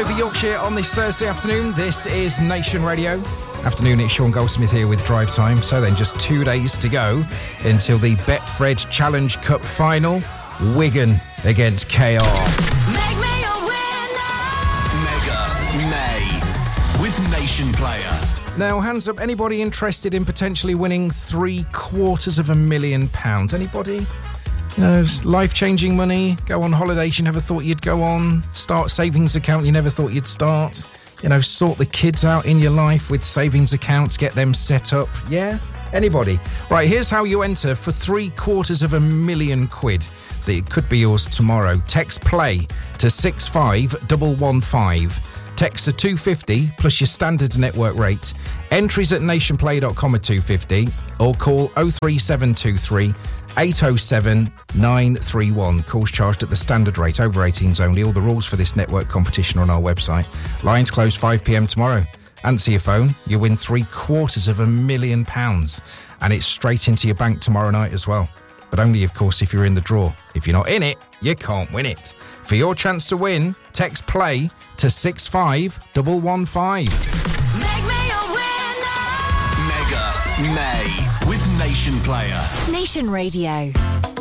over Yorkshire on this Thursday afternoon. This is Nation Radio. Afternoon, it's Sean Goldsmith here with Drive Time. So then, just 2 days to go until the Betfred Challenge Cup final. Wigan against KR. Make me a winner. Mega May with Nation Player. Now, hands up, anybody interested in potentially winning £750,000? Anybody? You know, life-changing money, go on holidays you never thought you'd go on, start savings account you never thought you'd start, you know, sort the kids out in your life with savings accounts, get them set up. Yeah? Anybody? Right, here's how you enter for £750,000 that could be yours tomorrow. Text PLAY to 65115. Text to 250 plus your standard network rate. Entries at nationplay.com are 250 or call 03723 807 931. Calls charged at the standard rate, over 18s only. All the rules for this network competition are on our website. Lines close 5 p.m. tomorrow. Answer your phone, you win £750,000 and it's straight into your bank tomorrow night as well. But only, of course, if you're in the draw. If you're not in it, you can't win it. For your chance to win, text PLAY to 65115. Make me a winner. Mega May with Nation Player. Nation Radio.